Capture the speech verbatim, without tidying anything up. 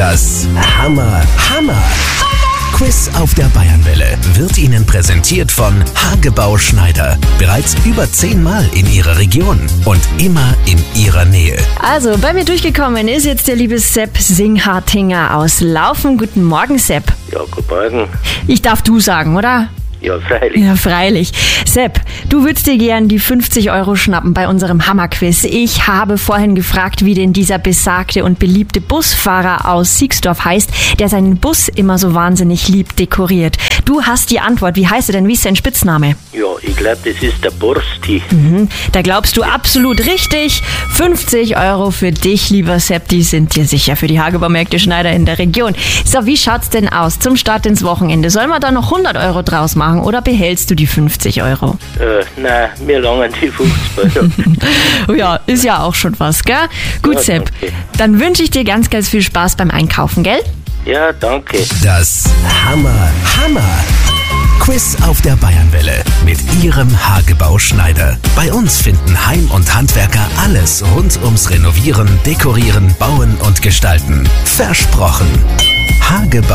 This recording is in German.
Das Hammer Hammer Quiz auf der Bayernwelle wird Ihnen präsentiert von Hagebau Schneider. Bereits über zehnmal in Ihrer Region und immer in Ihrer Nähe. Also, bei mir durchgekommen ist jetzt der liebe Sepp Singhartinger aus Laufen. Guten Morgen, Sepp. Ja, guten Morgen. Ich darf du sagen, oder? Ja, freilich. Ja, freilich. Sepp, du würdest dir gern die fünfzig Euro schnappen bei unserem Hammerquiz. Ich habe vorhin gefragt, wie denn dieser besagte und beliebte Busfahrer aus Siegsdorf heißt, der seinen Bus immer so wahnsinnig lieb dekoriert. Du hast die Antwort. Wie heißt er denn? Wie ist sein Spitzname? Ja, ich glaube, das ist der Borsti. Mhm, da glaubst du absolut richtig. fünfzig Euro für dich, lieber Sepp. Die sind dir sicher für die Hagebaumärkte Schneider in der Region. So, wie schaut's denn aus zum Start ins Wochenende? Sollen wir da noch hundert Euro draus machen oder behältst du die fünfzig Euro? Äh, nein, mir langen die fünfzig Euro. Oh ja, ist ja auch schon was, gell? Gut, Ja, Sepp. danke. Dann wünsche ich dir ganz, ganz viel Spaß beim Einkaufen, gell? Ja, danke. Das Hammer Hammer Quiz auf der Bayernwelle mit Ihrem Hagebau Schneider. Bei uns finden Heim- und Handwerker alles rund ums Renovieren, Dekorieren, Bauen und Gestalten. Versprochen. Hagebau